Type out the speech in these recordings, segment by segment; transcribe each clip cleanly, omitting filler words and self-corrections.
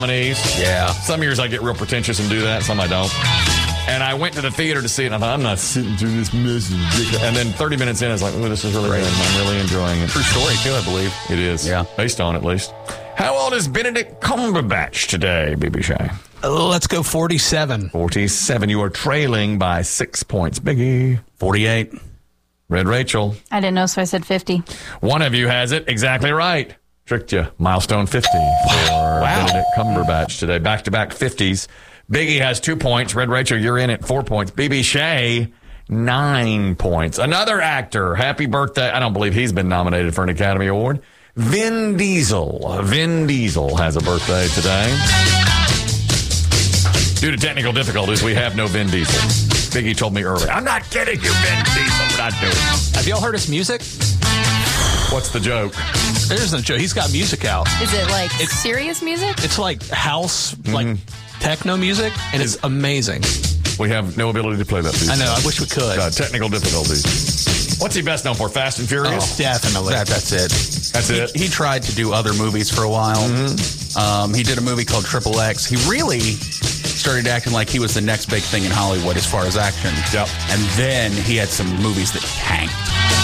nominees. Yeah. Some years I get real pretentious and do that. Some I don't. And I went to the theater to see it, and I thought, I'm not sitting through this mess. And then 30 minutes in, I was like, oh, this is really good. I'm really enjoying it. True story, too, I believe. It is. Yeah. Based on, at least. How old is Benedict Cumberbatch today, BB Shay? Let's go 47. 47. You are trailing by 6 points. Biggie. 48. Red Rachel. I didn't know, so I said 50. One of you has it exactly right. Tricked you. Milestone 50 for Benedict Cumberbatch today. Back-to-back 50s. Biggie has 2 points. Red Rachel, you're in at 4 points. BB Shay, 9 points. Another actor. Happy birthday. I don't believe he's been nominated for an Academy Award. Vin Diesel. Vin Diesel has a birthday today. Due to technical difficulties, we have no Vin Diesel. Biggie told me earlier. I'm not kidding you, Vin Diesel. We're not doing it. Have y'all heard his music? What's the joke? There's no joke. He's got music out. Is it like serious music? It's like house, like techno music, and it's amazing. We have no ability to play that piece. I know. I wish we could. Technical difficulties. What's he best known for? Fast and Furious? Oh, definitely. That's it. That's it? He tried to do other movies for a while. He did a movie called Triple X. He really started acting like he was the next big thing in Hollywood as far as action. Yep. And then he had some movies that tanked.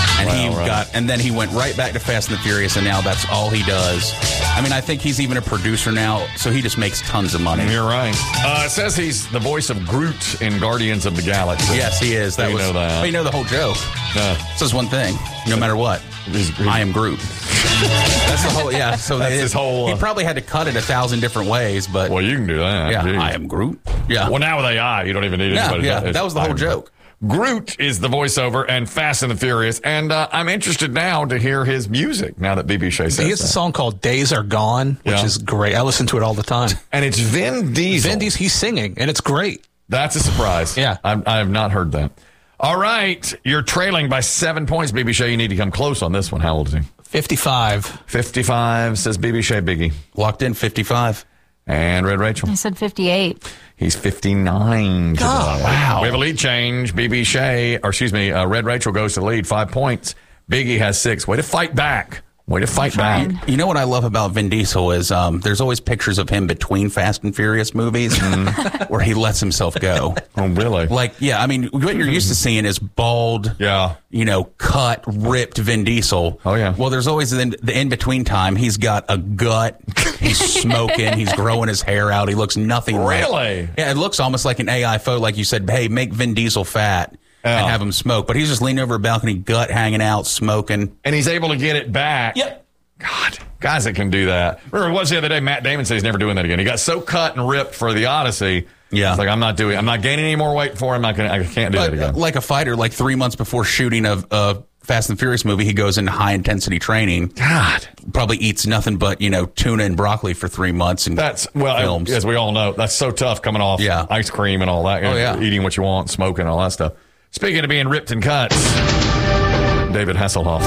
And and then he went right back to Fast and the Furious, and now that's all he does. I mean, I think he's even a producer now, so he just makes tons of money. You're right. It says he's the voice of Groot in Guardians of the Galaxy. Yes, he is. You know that. Well, you know the whole joke. It says one thing, no matter what. I am Groot. That's the whole, yeah. So that's his whole... he probably had to cut it 1,000 different ways, but... Well, you can do that. Yeah, Jeez. I am Groot. Yeah. Well, now with AI, you don't even need anybody. Yeah, that was the whole joke. Groot is the voiceover and Fast and the Furious, and I'm interested now to hear his music, now that BB Shay says He has a song called Days Are Gone, which is great. I listen to it all the time. And it's Vin Diesel. Vin Diesel, he's singing, and it's great. That's a surprise. Yeah. I have not heard that. All right, you're trailing by 7 points, BB Shay. You need to come close on this one. How old is he? 55. 55, says BB Shay Biggie. Locked in 55. And Red Rachel? I said 58. He's 59 today. Oh, wow. We have a lead change. BB Shay, or excuse me, Red Rachel goes to the lead, 5 points. Biggie has 6. Way to fight back. Way to fight back. You know what I love about Vin Diesel is there's always pictures of him between Fast and Furious movies where he lets himself go. Oh, really? Like, yeah, I mean, what you're used to seeing is bald, cut, ripped Vin Diesel. Oh, yeah. Well, there's always the in-between time. He's got a gut. He's smoking. He's growing his hair out. He looks nothing right. Really? Yeah, it looks almost like an AI photo. Like you said, hey, make Vin Diesel fat. And have him smoke. But he's just leaning over a balcony, gut hanging out, smoking. And he's able to get it back. Yep. God, guys that can do that. Remember, what was the other day? Matt Damon said he's never doing that again. He got so cut and ripped for the Odyssey. Yeah. It's like, I'm not gaining any more weight for him. I can't do that again. Like a fighter, like 3 months before shooting a Fast and Furious movie, he goes into high intensity training. God. Probably eats nothing but, tuna and broccoli for 3 months and films. As we all know, that's so tough coming off ice cream and all that. Oh, yeah. Eating what you want, smoking, all that stuff. Speaking of being ripped and cut, David Hasselhoff.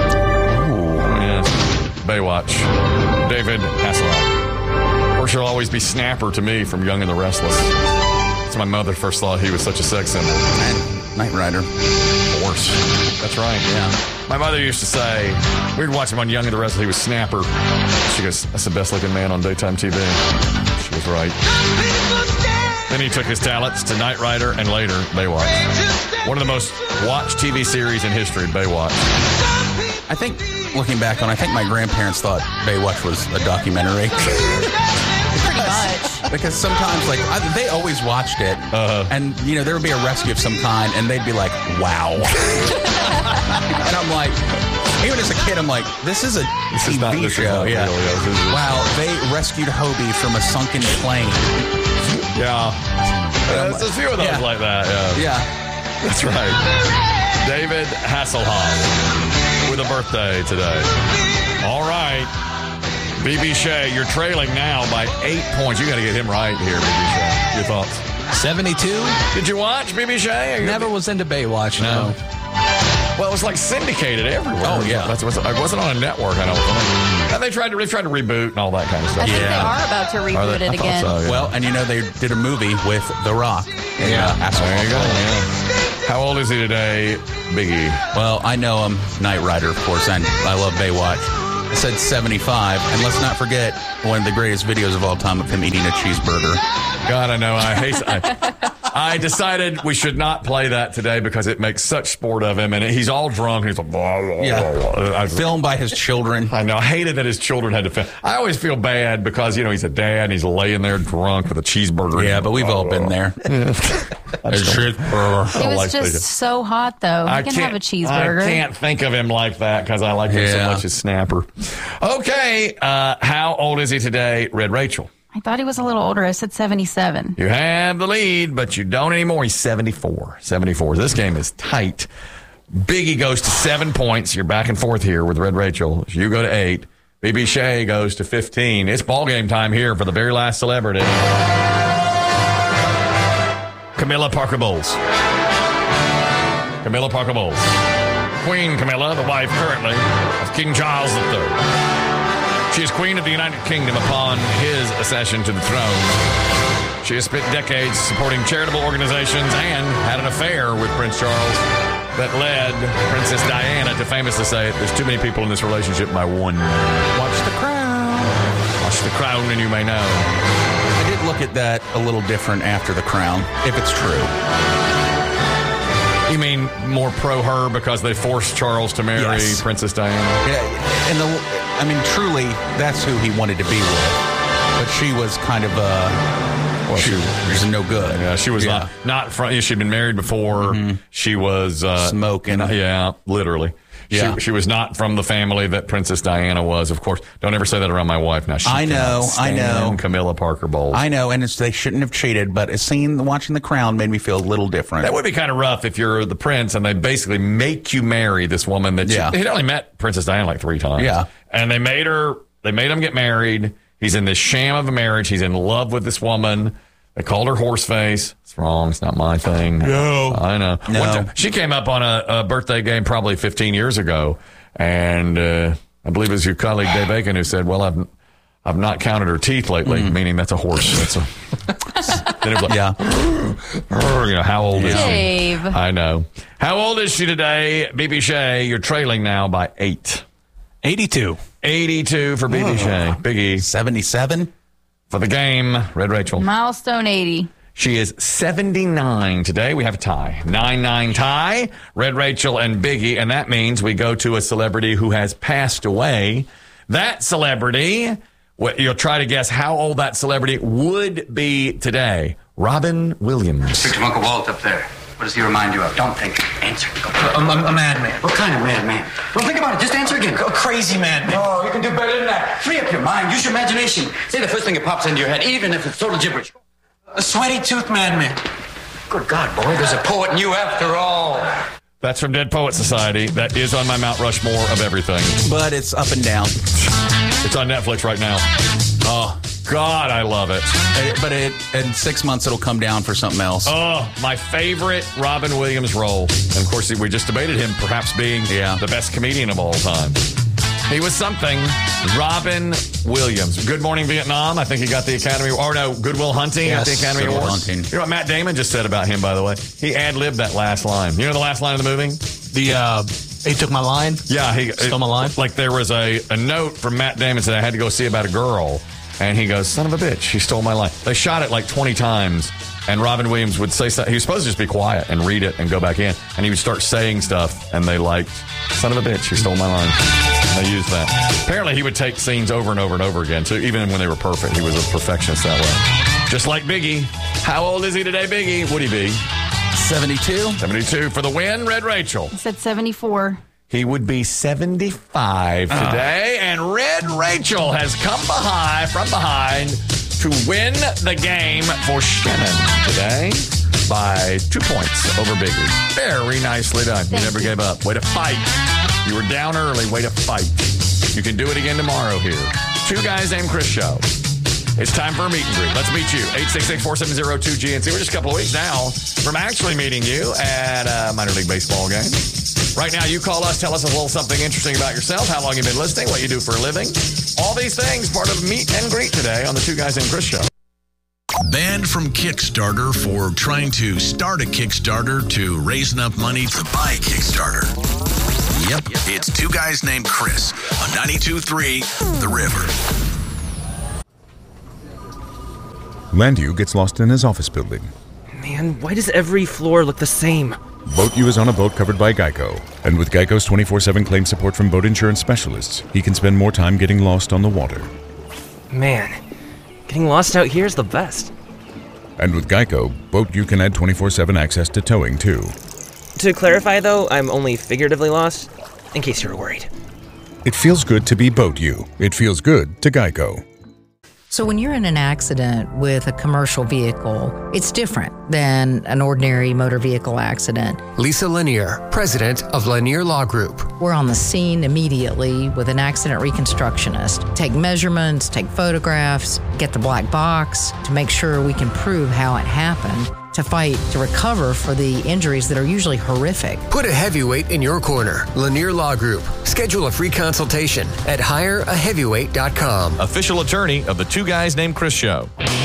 Oh, yes. Baywatch. David Hasselhoff. Of course, he'll always be Snapper to me from Young and the Restless. That's my mother first thought he was such a sex symbol. And Knight Rider. Of course. That's right. Yeah. My mother used to say, we'd watch him on Young and the Restless, he was Snapper. She goes, that's the best looking man on daytime TV. She was right. Then he took his talents to Knight Rider and later Baywatch. One of the most watched TV series in history, Baywatch. I think, looking back on, I think my grandparents thought Baywatch was a documentary. Pretty much. Because sometimes, they always watched it, and, there would be a rescue of some kind, and they'd be like, wow. And I'm like, even as a kid, I'm like, this is a TV show. Yeah. Wow, they rescued Hobie from a sunken plane. Yeah. There's a few of those like that. Yeah. That's right. David Hasselhoff with a birthday today. All right. BB Shay, you're trailing now by 8 points. You got to get him right here, BB Shay. Your thoughts? 72? Did you watch BB Shay? Never was into Baywatch, no. Well, it was like syndicated everywhere. Oh, yeah. It wasn't on a network, I don't think. And they tried to reboot and all that kind of stuff. I think they are about to reboot it again. So, yeah. Well, and they did a movie with The Rock. There you go. Yeah. How old is he today, Biggie? Well, I know him, Knight Rider, of course, and I love Baywatch. I said 75. And let's not forget one of the greatest videos of all time of him eating a cheeseburger. God, I know. I decided we should not play that today because it makes such sport of him, and he's all drunk. And he's like, blah, blah, blah. Filmed by his children. I know. I hated that his children had to film. I always feel bad because, he's a dad and he's laying there drunk with a cheeseburger. Yeah, but we've all been there. It was just so hot, though. He can have a cheeseburger. I can't think of him like that because I like him so much as Snapper. Okay, how old is he today, Red Rachel? I thought he was a little older. I said 77. You have the lead, but you don't anymore. He's 74. 74. This game is tight. Biggie goes to 7 points. You're back and forth here with Red Rachel. You go to 8. BB Shea goes to 15. It's ball game time here for the very last celebrity. Camilla Parker Bowles. Camilla Parker Bowles. Queen Camilla, the wife currently of King Charles III. She is Queen of the United Kingdom upon his accession to the throne. She has spent decades supporting charitable organizations and had an affair with Prince Charles that led Princess Diana to famously say, there's too many people in this relationship by one. Watch The Crown. Watch The Crown and you may know. I did look at that a little different after The Crown, if it's true. You mean more pro her because they forced Charles to marry Princess Diana? Yeah, and truly, that's who he wanted to be with. But she was kind of she was no good. Yeah, she was not from. She'd been married before. Mm-hmm. She was smoking. Yeah, literally. Yeah. She was not from the family that Princess Diana was, of course. Don't ever say that around my wife now. I know. Camilla Parker Bowles. I know, and they shouldn't have cheated, but watching The Crown made me feel a little different. That would be kind of rough if you're the prince and they basically make you marry this woman that he'd only met Princess Diana like 3 times. Yeah. And they made him get married. He's in this sham of a marriage. He's in love with this woman. They called her Horseface. It's wrong. It's not my thing. No. I know. No. She came up on a birthday game probably 15 years ago. And I believe it was your colleague Dave Aiken who said, well, I've not counted her teeth lately, meaning that's a horse. Then it was like, how old is she? Dave. I know. How old is she today? BB Shea, you're trailing now by 8. 82. 82 for BB Shea. Biggie. 77. For the game, Red Rachel. Milestone 80. She is 79 today. We have a tie. 9-9 tie. Red Rachel and Biggie. And that means we go to a celebrity who has passed away. That celebrity, you'll try to guess how old that celebrity would be today. Robin Williams. Speak to Uncle Walt up there. What does he remind you of? Don't think. Answer. Go. A madman. What kind of madman? Well, think about it. Just answer again. A crazy madman. No, you can do better than that. Free up your mind. Use your imagination. Say the first thing that pops into your head, even if it's total gibberish. A sweaty-toothed madman. Good God, boy. There's a poet in you after all. That's from Dead Poet Society. That is on my Mount Rushmore of everything. But it's up and down. It's on Netflix right now. Oh, God, I love it. But in 6 months, it'll come down for something else. Oh, my favorite Robin Williams role. And, of course, we just debated him perhaps being the best comedian of all time. He was something. Robin Williams. Good Morning Vietnam. I think he got the Academy. Or no, Good Will Hunting at the Academy Awards. You know what Matt Damon just said about him, by the way? He ad-libbed that last line. You know the last line of the movie? He took my line? Yeah. He stole my line? Like there was a note from Matt Damon said I had to go see about a girl. And he goes, son of a bitch, she stole my line. They shot it like 20 times. And Robin Williams would say something. He was supposed to just be quiet and read it and go back in. And he would start saying stuff. And they liked, son of a bitch, she stole my line. And they used that. Apparently, he would take scenes over and over and over again, too. Even when they were perfect, he was a perfectionist that way. Just like Biggie. How old is he today, Biggie? Would he be? 72. 72 for the win, Red Rachel. I said 74. He would be 75 today. And Red Rachel has come from behind to win the game for Shannon today by 2 points over Biggie. Very nicely done. You never gave up. Way to fight. You were down early. Way to fight. You can do it again tomorrow here. Two Guys Named Chris show. It's time for a meet and greet. Let's meet you. 866-470-2GNC. We're just a couple of weeks now from actually meeting you at a minor league baseball game. Right now, you call us, tell us a little something interesting about yourself, how long you've been listening, what you do for a living. All these things, part of meet and greet today on the Two Guys Named Chris show. Banned from Kickstarter for trying to start a Kickstarter to raise enough money to buy Kickstarter. Yep. It's Two Guys Named Chris on 92.3 The River. Landu gets lost in his office building. Man, why does every floor look the same? Boat U is on a boat covered by Geico. And with Geico's 24/7 claim support from boat insurance specialists, he can spend more time getting lost on the water. Man, getting lost out here is the best. And with Geico, Boat U can add 24/7 access to towing, too. To clarify, though, I'm only figuratively lost, in case you were worried. It feels good to be Boat U. It feels good to Geico. So when you're in an accident with a commercial vehicle, it's different than an ordinary motor vehicle accident. Lisa Lanier, president of Lanier Law Group. We're on the scene immediately with an accident reconstructionist. Take measurements, take photographs, get the black box to make sure we can prove how it happened, to fight to recover for the injuries that are usually horrific. Put a heavyweight in your corner. Lanier Law Group. Schedule a free consultation at hireaheavyweight.com. Official attorney of the Two Guys Named Chris show.